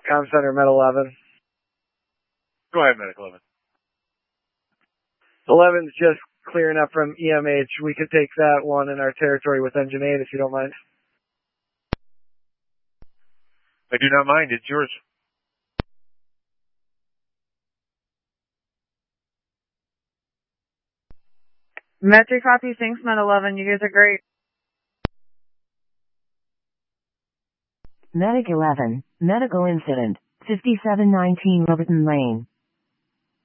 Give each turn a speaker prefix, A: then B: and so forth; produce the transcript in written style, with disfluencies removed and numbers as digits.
A: Com Center, Med 11.
B: Go ahead, Medic 11.
A: 11's just clearing up from EMH. We could take that one in our territory with Engine 8 if you don't mind.
B: I do not mind. It's yours.
C: Metric copy. Thanks, Med 11. You guys are great.
D: Medic 11, medical incident, 5719 Roberton Lane.